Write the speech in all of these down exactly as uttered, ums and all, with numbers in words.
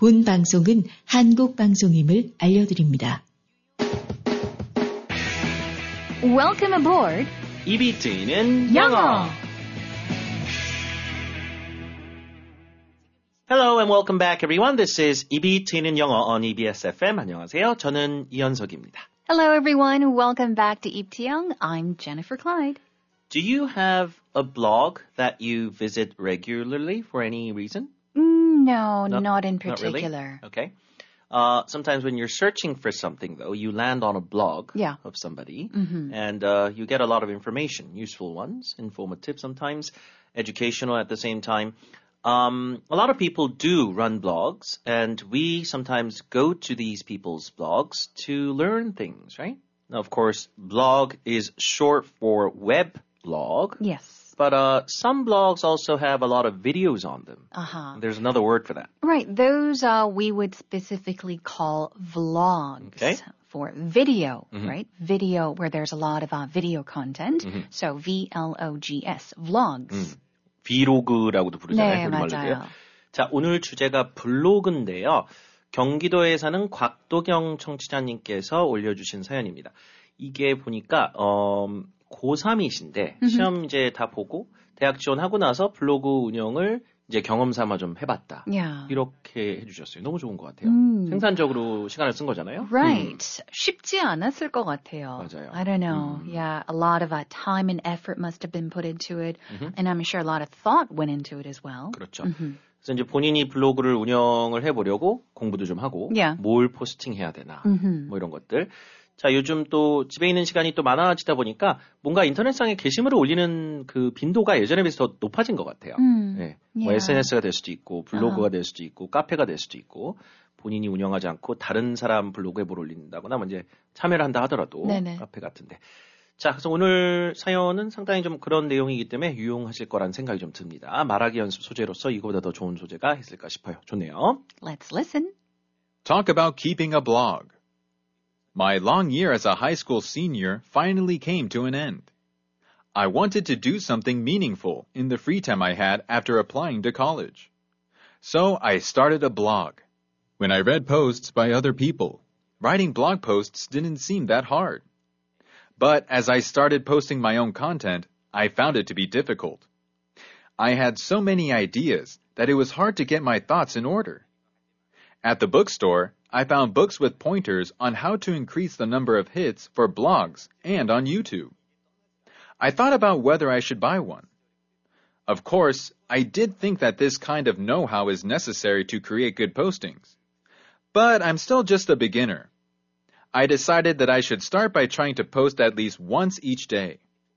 본 방송은 한국 방송임을 알려드립니다. Welcome aboard. 입이 트이는 영어. 영어. Hello and welcome back, everyone. This is 입이 트이는 영어 on E B S F M. 안녕하세요. 저는 이현석입니다. Hello, everyone. Welcome back to 입티영. I'm Jennifer Clyde. Do you have a blog that you visit regularly for any reason? Mm, no, No, not in Not really? particular. Okay. Uh, sometimes when you're searching for something, though, you land on a blog Yeah. of somebody, Mm-hmm. and uh, you get a lot of information, useful ones, informative sometimes, educational at the same time. Um, a lot of people do run blogs, and we sometimes go to these people's blogs to learn things, right? Now, of course, blog is short for web blog, Yes. but uh, some blogs also have a lot of videos on them. Uh-huh. There's another word for that. Right. Those uh, we would specifically call vlogs. Okay. For video, Mhm. right? Video where there's a lot of uh, video content. Mhm. So V L O G S, vlogs. 음, 비로그라고도 부르잖아요. 네, 우리말로도요. 맞아요. 자, 오늘 주제가 블로그인데요. 경기도에 사는 곽도경 청취자님께서 올려주신 사연입니다. 이게 보니까 어, 고삼이신데 시험 이제 다 보고 대학 지원하고 나서 블로그 운영을 이제 경험 삼아 좀 해봤다. Yeah. 이렇게 해주셨어요. 너무 좋은 것 같아요. 음. 생산적으로 시간을 쓴 거잖아요. Right. 음. 쉽지 않았을 것 같아요. 맞아요. I don't know. 음. Yeah, a lot of uh, time and effort must have been put into it. 음흠. And I'm sure a lot of thought went into it as well. 그렇죠. Mhm. 그래서 이제 본인이 블로그를 운영을 해보려고 공부도 좀 하고 Yeah. 뭘 포스팅해야 되나 Mhm. 뭐 이런 것들. 자, 요즘 또 집에 있는 시간이 또 많아지다 보니까 뭔가 인터넷상에 게시물을 올리는 그 빈도가 예전에 비해서 더 높아진 것 같아요. 음. 네. 뭐 Yeah. 에스엔에스가 될 수도 있고 블로그가 어. 될 수도 있고 카페가 될 수도 있고 본인이 운영하지 않고 다른 사람 블로그에 뭘 올린다거나 뭐 이제 참여를 한다 하더라도 네네. 카페 같은데. 자, 그래서 오늘 사연은 상당히 좀 그런 내용이기 때문에 유용하실 거라는 생각이 좀 듭니다. 말하기 연습 소재로서 이거보다 더 좋은 소재가 있을까 싶어요. 좋네요. Let's listen. Talk about keeping a blog. My long year as a high school senior finally came to an end. I wanted to do something meaningful in the free time I had after applying to college. So I started a blog. When I read posts by other people, writing blog posts didn't seem that hard. But as I started posting my own content, I found it to be difficult. I had so many ideas that it was hard to get my thoughts in order. At the bookstore, I found books with pointers on how to increase the number of hits for blogs and on YouTube. I thought about whether I should buy one. Of course, I did think that this kind of know-how is necessary to create good postings. But I'm still just a beginner. I decided that I should start by trying to post at least once each day.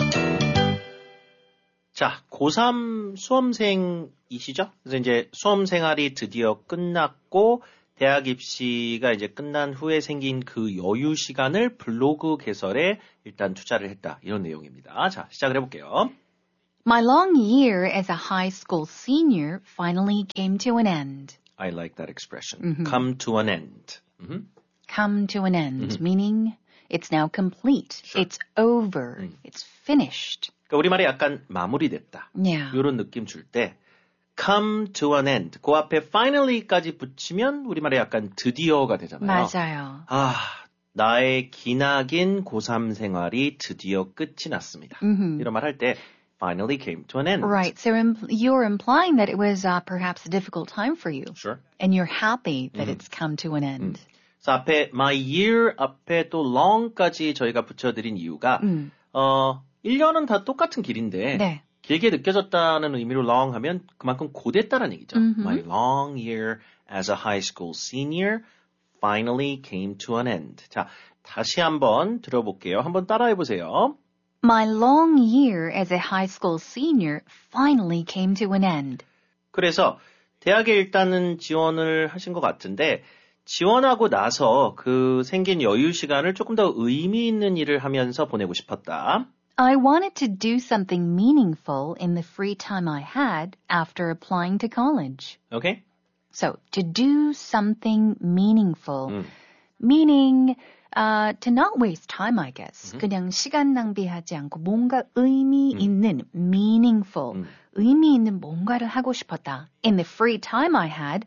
자, 고삼 수험생이시죠? 그래서 이제 수험 생활이 드디어 끝났고 대학 입시가 이제 끝난 후에 생긴 그 여유 시간을 블로그 개설에 일단 투자를 했다. 이런 내용입니다. 자, 시작을 해볼게요. My long year as a high school senior finally came to an end. I like that expression. Mhm. Come to an end. Mhm. Come to an end, meaning it's now complete. Sure. It's over. 음. It's finished. 그러니까 우리말에 약간 마무리됐다. Yeah. 이런 느낌 줄 때 come to an end. 그 앞에 finally까지 붙이면 우리말에 약간 드디어가 되잖아요. 맞아요. 아, 나의 기나긴 고삼 생활이 드디어 끝이 났습니다. Mhm. 이런 말 할 때 finally came to an end. Right. So impl- you're implying that it was uh, perhaps a difficult time for you. Sure. And you're happy that it's come to an end. 그래서 앞에 my year 앞에 또 long까지 저희가 붙여드린 이유가 음. 어, 일 년은 다 똑같은 길인데 네. 길게 느껴졌다는 의미로 long 하면 그만큼 고됐다는 얘기죠. 음흠. My long year as a high school senior finally came to an end. 자, 다시 한번 들어볼게요. 한번 따라해 보세요. My long year as a high school senior finally came to an end. 그래서 대학에 일단은 지원을 하신 것 같은데 지원하고 나서 그 생긴 여유 시간을 조금 더 의미 있는 일을 하면서 보내고 싶었다. I wanted to do something meaningful in the free time I had after applying to college. Okay? So, to do something meaningful, 음. meaning uh, to not waste time, I guess. 그냥 시간 낭비하지 않고 뭔가 의미 있는, meaningful, 음. 의미 있는 뭔가를 하고 싶었다. In the free time I had,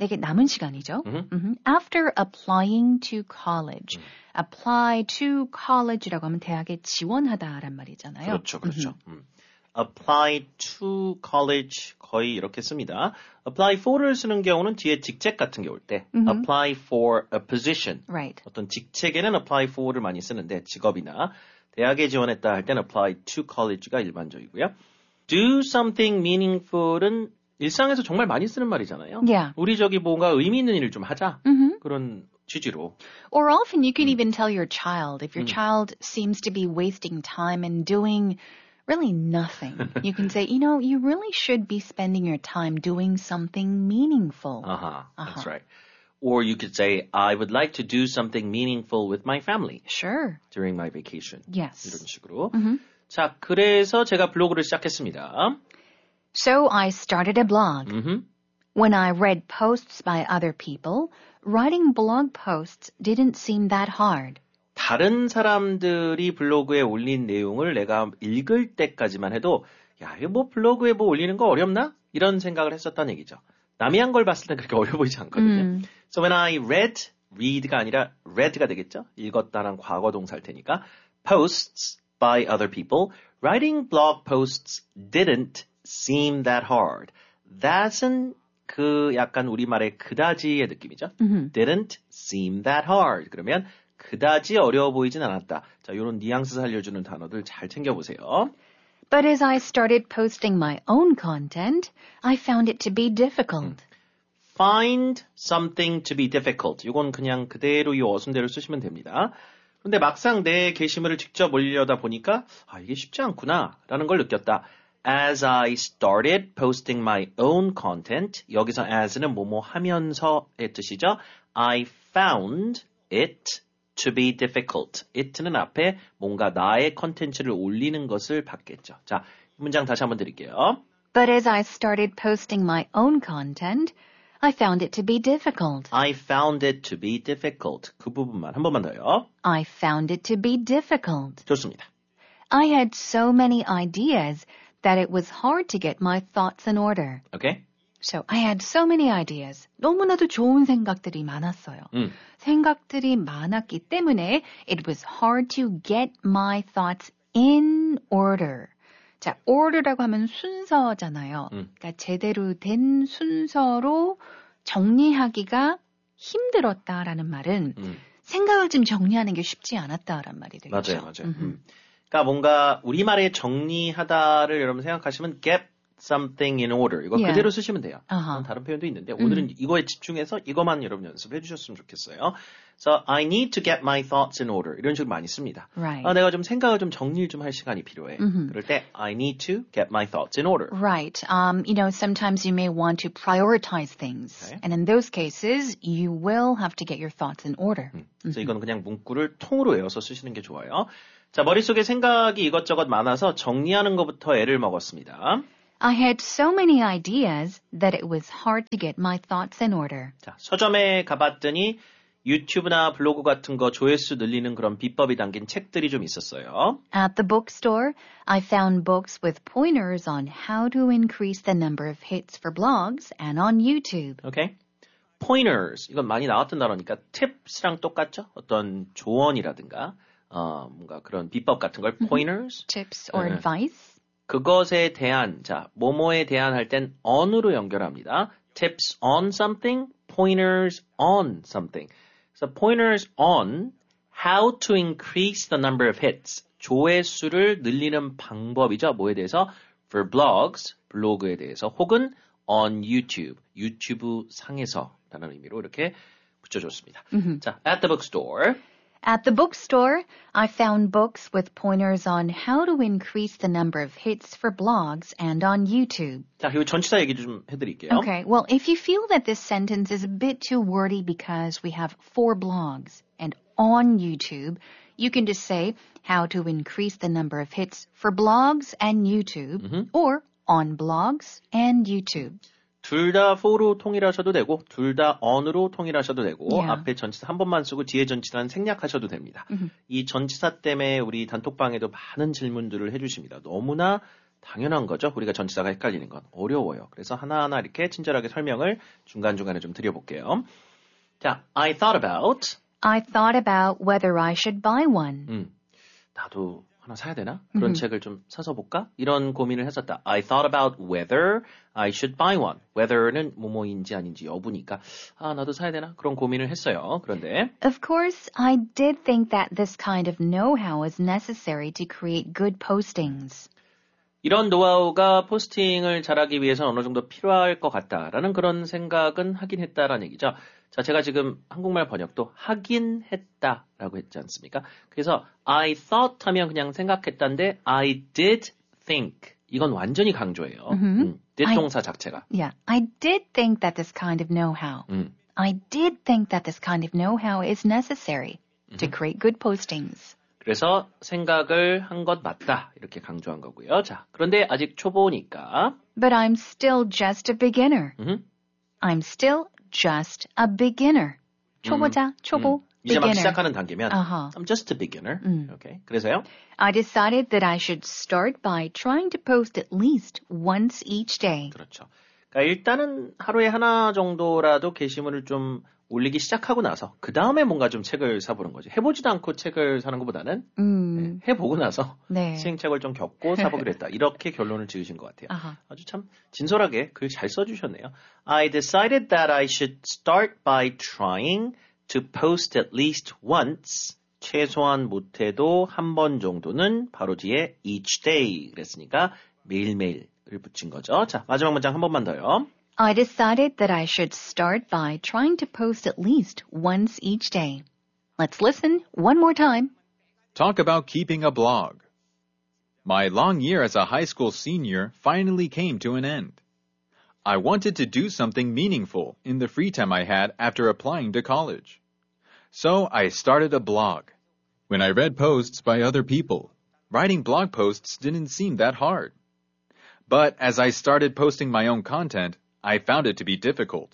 되게 남은 시간이죠. Mm-hmm. Mm-hmm. After applying to college. 음. apply to college라고 하면 대학에 지원하다란 말이잖아요. 그렇죠, 그렇죠. 음. apply to college 거의 이렇게 씁니다. apply for를 쓰는 경우는 뒤에 직책 같은 게 올 때 Mm-hmm. apply for a position. Right. 어떤 직책에는 apply for를 많이 쓰는데 직업이나 대학에 지원했다 할 때는 apply to college가 일반적이고요. do something meaningful은 일상에서 정말 많이 쓰는 말이잖아요. Yeah. 우리 저기 뭔가 의미 있는 일을 좀 하자. Mm-hmm. 그런 취지로. Or often you could even tell your child, if your child seems to be wasting time and doing really nothing, you can say, you know, you really should be spending your time doing something meaningful. Uh-huh, that's Uh-huh. right. Or you could say, I would like to do something meaningful with my family Sure. during my vacation. Yes. 이런 식으로. Mm-hmm. 자, 그래서 제가 블로그를 시작했습니다. So I started a blog. Mm-hmm. When I read posts by other people, writing blog posts didn't seem that hard. 다른 사람들이 블로그에 올린 내용을 내가 읽을 때까지만 해도 야, 이거 뭐 블로그에 뭐 올리는 거 어렵나? 이런 생각을 했었다는 얘기죠. 남이 한 걸 봤을 땐 그렇게 어려 보이지 않거든요. 음. So when I read, read가 아니라 read가 되겠죠? 읽었다는 과거 동사일 테니까 posts by other people, writing blog posts didn't seem that hard. That은 그 약간 우리말의 그다지의 느낌이죠. Mm-hmm. Didn't seem that hard. 그러면 그다지 어려워 보이진 않았다. 자, 이런 뉘앙스 살려주는 단어들 잘 챙겨보세요. But as I started posting my own content, I found it to be difficult. Find something to be difficult. 이건 그냥 그대로 이 어순대로 쓰시면 됩니다. 그런데 막상 내 게시물을 직접 올리려다 보니까 아, 이게 쉽지 않구나 라는 걸 느꼈다. As I started posting my own content, 여기서 as는 뭐뭐 하면서의 뜻이죠. I found it to be difficult. it는 앞에 뭔가 나의 컨텐츠를 올리는 것을 받겠죠. 자, 이 문장 다시 한번 드릴게요. But as I started posting my own content, I found it to be difficult. I found it to be difficult. 그 부분만 한 번만 더요. I found it to be difficult. 좋습니다. I had so many ideas that it was hard to get my thoughts in order. 오케이? So I had so many ideas. 너무나도 좋은 생각들이 많았어요. 음. 생각들이 많았기 때문에 it was hard to get my thoughts in order. 자, order라고 하면 순서잖아요. 음. 그러니까 제대로 된 순서로 정리하기가 힘들었다라는 말은 음. 생각을 좀 정리하는 게 쉽지 않았다라는 말이 되겠죠. 맞아요, 맞아요. 음. 그러니까 뭔가 우리말에 정리하다를 여러분 생각하시면 get something in order. 이거 Yeah. 그대로 쓰시면 돼요. Uh-huh. 다른 표현도 있는데 오늘은 이거에 집중해서 이것만 여러분 연습해 주셨으면 좋겠어요. So I need to get my thoughts in order. 이런 식으로 많이 씁니다. Right. 아, 내가 좀 생각을 좀 정리를 좀 할 시간이 필요해. Mm-hmm. 그럴 때 I need to get my thoughts in order. Right. Um, you know, sometimes you may want to prioritize things. Okay. And in those cases, you will have to get your thoughts in order. 음, 그래서 이건 그냥 문구를 통으로 외워서 쓰시는 게 좋아요. 자, 머릿속에 생각이 이것저것 많아서 정리하는 것부터 애를 먹었습니다. I had so many ideas that it was hard to get my thoughts in order. 자, 서점에 가봤더니 유튜브나 블로그 같은 거 조회수 늘리는 그런 비법이 담긴 책들이 좀 있었어요. At the bookstore, I found books with pointers on how to increase the number of hits for blogs and on YouTube. 오케이? pointers, 이건 많이 나왔던 단어니까 tips랑 똑같죠? 어떤 조언이라든가 어, 뭔가 그런 비법 같은 걸 pointers. Tips or 네. advice? 그것에 대한, 자, 뭐뭐에 대한 할 땐 on으로 연결합니다. tips on something, pointers on something. 그래서 pointers on how to increase the number of hits. 조회수를 늘리는 방법이죠. 뭐에 대해서? for blogs, 블로그에 대해서 혹은 on YouTube, 유튜브 상에서 라는 의미로 이렇게 붙여줬습니다. Mm-hmm. 자, at the bookstore. At the bookstore, I found books with pointers on how to increase the number of hits for blogs and on YouTube. 자, 그리고 전치사 얘기 좀 해드릴게요. Okay, well, if you feel that this sentence is a bit too wordy because we have four blogs and on YouTube, you can just say how to increase the number of hits for blogs and YouTube Mm-hmm. or on blogs and YouTube. 둘 다 for로 통일하셔도 되고 둘 다 on으로 통일하셔도 되고 Yeah. 앞에 전치사 한 번만 쓰고 뒤에 전치사는 생략하셔도 됩니다. Mm-hmm. 이 전치사 때문에 우리 단톡방에도 많은 질문들을 해주십니다. 너무나 당연한 거죠. 우리가 전치사가 헷갈리는 건 어려워요. 그래서 하나하나 이렇게 친절하게 설명을 중간중간에 좀 드려볼게요. 자, I thought about. I thought about whether I should buy one. 음, 나도 하나 사야 되나? 그런 음. 책을 좀 사서 볼까? 이런 고민을 했었다. I thought about whether I should buy one. whether는 뭐뭐인지 아닌지 여부니까 아 나도 사야 되나? 그런 고민을 했어요. 그런데 Of course, I did think that this kind of know-how is necessary to create good postings. 이런 노하우가 포스팅을 잘하기 위해서 어느 정도 필요할 것 같다라는 그런 생각은 하긴 했다라는 얘기죠. 자, 제가 지금 한국말 번역도 하긴 했다라고 했지 않습니까? 그래서 I thought 하면 그냥 생각했다인데 I did think. 이건 완전히 강조예요. 음, did I- 동사 자체가. Yeah, I did think that this kind of know-how. 음, I did think that this kind of know-how is necessary to create good postings. 그래서 생각을 한 것 맞다. 이렇게 강조한 거고요. 자, 그런데 아직 초보니까 But I'm still just a beginner. 음, I'm still just a beginner. 초보자, 초보, 음, 이제 막 beginner. 시작하는 단계면 Uh-huh. I'm just a beginner. 음. 오케이. 그래서요. I decided that I should start by trying to post at least once each day. 그렇죠. 그러니까 일단은 하루에 하나 정도라도 게시물을 좀 올리기 시작하고 나서 그 다음에 뭔가 좀 책을 사보는 거죠. 해보지도 않고 책을 사는 것보다는 음, 네, 해보고 나서 네. 시행착오를 좀 겪고 사보기로 했다. 이렇게 결론을 지으신 것 같아요. 아하. 아주 참 진솔하게 글 잘 써주셨네요. I decided that I should start by trying to post at least once. 최소한 못해도 한 번 정도는 바로 뒤에 each day 그랬으니까 매일매일을 붙인 거죠. 자, 마지막 문장 한 번만 더요. I decided that I should start by trying to post at least once each day. Let's listen one more time. Talk about keeping a blog. My long year as a high school senior finally came to an end. I wanted to do something meaningful in the free time I had after applying to college. So I started a blog. When I read posts by other people, writing blog posts didn't seem that hard. But as I started posting my own content, I found it to be difficult.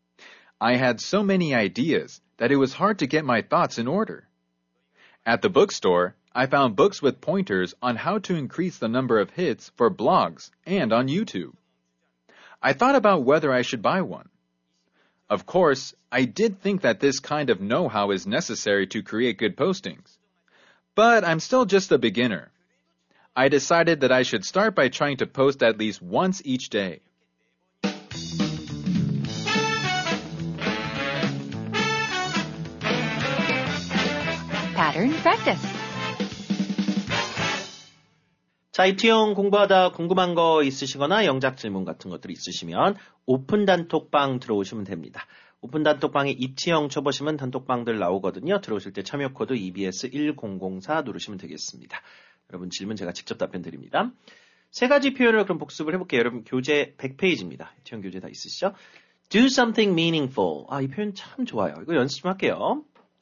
I had so many ideas that it was hard to get my thoughts in order. At the bookstore, I found books with pointers on how to increase the number of hits for blogs and on YouTube. I thought about whether I should buy one. Of course, I did think that this kind of know-how is necessary to create good postings. But I'm still just a beginner. I decided that I should start by trying to post at least once each day. Pattern practice. 자, 이티용 공부하다 궁금한 거 있으시거나 영작 질문 같은 것들이 있으시면 오픈 단톡방 들어오시면 됩니다. 오픈 단톡방에 이티용 쳐보시면 단톡방들 나오거든요. 들어오실 때 참여 코드 이비에스 천사 누르시면 되겠습니다. 여러분 질문 제가 직접 답변 드립니다. 세 가지 표현을 그럼 복습을 해볼게요. 여러분 교재 백 페이지입니다. 이티용 교재 다 있으시죠? Do something meaningful. 아, 이 표현 참 좋아요. 이거 연습 좀 할게요.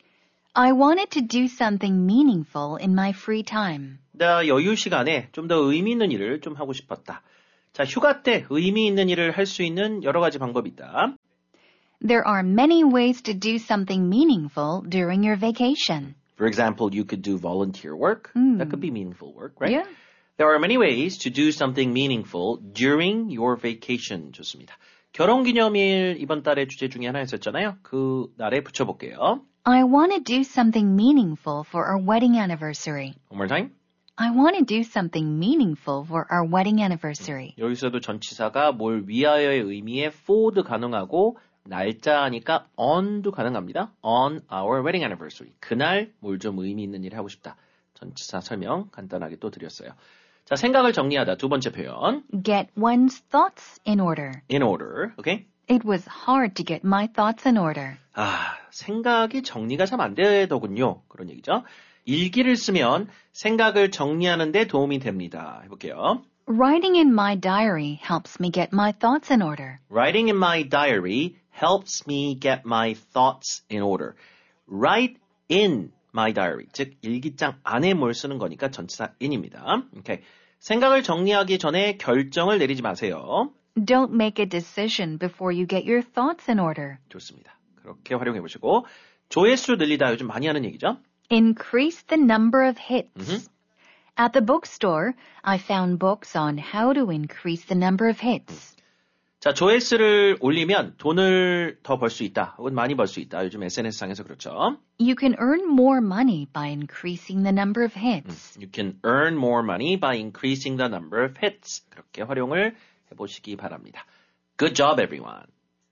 I wanted to do something meaningful in my free time. 나 여유 시간에 좀 더 의미 있는 일을 좀 하고 싶었다. 자, 휴가 때 의미 있는 일을 할 수 있는 여러 가지 방법이 있다. There are many ways to do something meaningful during your vacation. For example, you could do volunteer work. 음. That could be meaningful work, right? Yeah. There are many ways to do something meaningful during your vacation. 좋습니다. 결혼기념일 이번 달의 주제 중에 하나였었잖아요. 그 날에 붙여볼게요. I want to do something meaningful for our wedding anniversary. One more time. I want to do something meaningful for our wedding anniversary. 여기서도 전치사가 뭘 위하여의 의미에 for도 가능하고 날짜니까 on도 가능합니다. On our wedding anniversary. 그날 뭘 좀 의미 있는 일을 하고 싶다. 전치사 설명 간단하게 또 드렸어요. 자, 생각을 정리하다 두 번째 표현. Get one's thoughts in order. In order. Okay? It was hard to get my thoughts in order. 아, 생각이 정리가 참 안 되더군요. 그런 얘기죠. 일기를 쓰면 생각을 정리하는 데 도움이 됩니다. 해볼게요. Writing in my diary helps me get my thoughts in order. Writing in my diary helps me get my thoughts in order. Write in my diary. 즉, 일기장 안에 뭘 쓰는 거니까 전치사 in입니다. Okay. 생각을 정리하기 전에 결정을 내리지 마세요. Don't make a decision before you get your thoughts in order. 좋습니다. 그렇게 활용해 보시고 조회수 늘리다 요즘 많이 하는 얘기죠. Increase the number of hits. Mm-hmm. At the bookstore, I found books on how to increase the number of hits. 자, 조회수를 올리면 돈을 더 벌 수 있다. 혹은 많이 벌 수 있다. 요즘 에스엔에스상에서 그렇죠. You can earn more money by increasing the number of hits. You can earn more money by increasing the number of hits. 그렇게 활용을 해보시기 바랍니다. Good job, everyone.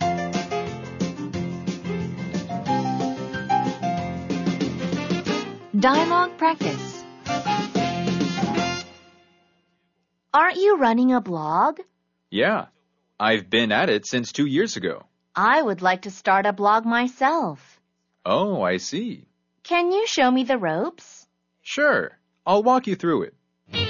Dialogue practice. Aren't you running a blog? Yeah, I've been at it since two years ago. I would like to start a blog myself. Oh, I see. Can you show me the ropes? Sure, I'll walk you through it.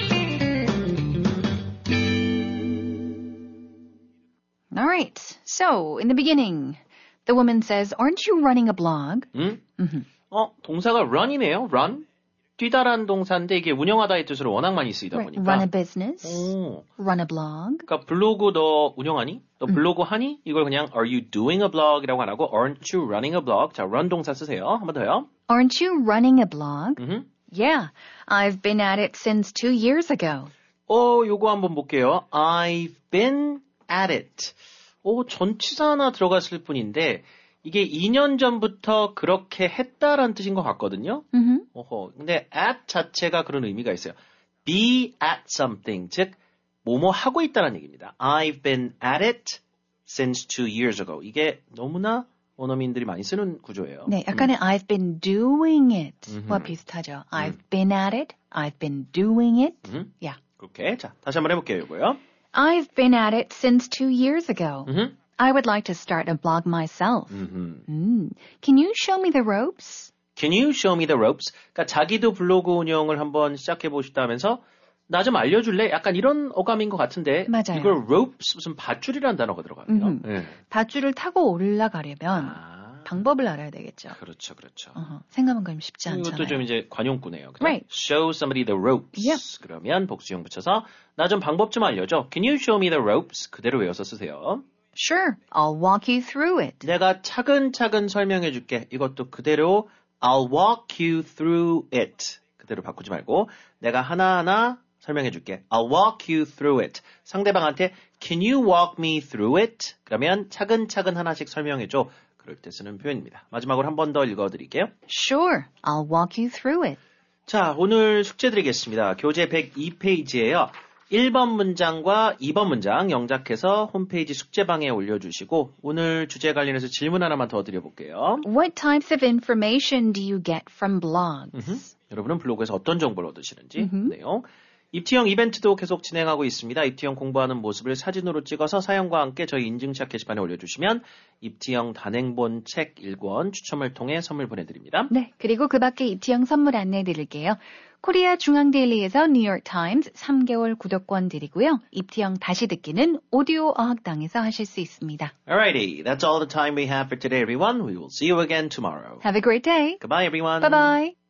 All right. So, in the beginning, the woman says, aren't you running a blog? 음? Mm-hmm. 어, 동사가 run이네요. run. 뛰다라는 동사인데 이게 운영하다의 뜻으로 워낙 많이 쓰이다 Right. 보니까. Run a business, 오. run a blog. 그러니까 블로그 너 운영하니? 너 블로그 하니? 이걸 그냥 are you doing a blog이라고 안 하고 aren't you running a blog? 자, run 동사 쓰세요. 한 번 더요. Aren't you running a blog? 음흠. Yeah, I've been at it since two years ago. 어, 요거 한번 볼게요. I've been at it. 오, 전치사 하나 들어갔을 뿐인데 이게 이 년 전부터 그렇게 했다라는 뜻인 것 같거든요. Mm-hmm. 어허, 근데 at 자체가 그런 의미가 있어요. be at something, 즉 뭐뭐 하고 있다는 얘기입니다. I've been at it since two years ago. 이게 너무나 원어민들이 많이 쓰는 구조예요. 네, 약간의 I've been doing it와 음흠. 비슷하죠. I've been at it, I've been doing it. 음. Yeah. 그렇게. 자, 다시 한번 해볼게요, 이거요. I've been at it since two years ago. 음흠. I would like to start a blog myself. 음흠. Mm. Can you show me the ropes? Can you show me the ropes? 그러니까 자기도 블로그 운영을 한번 시작해보고 싶다면서 나 좀 알려줄래? 약간 이런 어감인 것 같은데 맞아요. 이걸 ropes 무슨 밧줄이라는 단어가 들어가네요. 음흠. 네. 밧줄을 타고 올라가려면 아, 방법을 알아야 되겠죠. 그렇죠, 그렇죠. 어허, 생각만큼 쉽지 않잖아요. 이것도 좀 이제 관용구네요. 그죠? Right. Show somebody the ropes. Yep. 그러면 복수형 붙여서 나 좀 방법 좀 알려줘. Can you show me the ropes? 그대로 외워서 쓰세요. Sure, I'll walk you through it. 내가 차근차근 설명해 줄게. 이것도 그대로 I'll walk you through it. 그대로 바꾸지 말고 내가 하나하나 설명해 줄게. I'll walk you through it. 상대방한테 Can you walk me through it? 그러면 차근차근 하나씩 설명해 줘. 그럴 때 쓰는 표현입니다. 마지막으로 한 번 더 읽어드릴게요. Sure, I'll walk you through it. 자, 오늘 숙제 드리겠습니다. 교재 백이 페이지예요. 일 번 문장과 이 번 문장 영작해서 홈페이지 숙제방에 올려주시고 오늘 주제 관련해서 질문 하나만 더 드려볼게요. What types of information do you get from blogs? 음흠. 여러분은 블로그에서 어떤 정보를 얻으시는지 음흠. 네요. 입티형 이벤트도 계속 진행하고 있습니다. 입티형 공부하는 모습을 사진으로 찍어서 사연과 함께 저희 인증샷 게시판에 올려주시면 입티형 단행본 책 일 권 추첨을 통해 선물 보내드립니다. 네, 그리고 그 밖에 입티형 선물 안내해 드릴게요. 코리아 중앙데일리에서 뉴욕타임즈 삼 개월 구독권 드리고요. 입티형 다시 듣기는 오디오 어학당에서 하실 수 있습니다. Alrighty, that's all the time we have for today, everyone. We will see you again tomorrow. Have a great day. Goodbye, everyone. Bye-bye.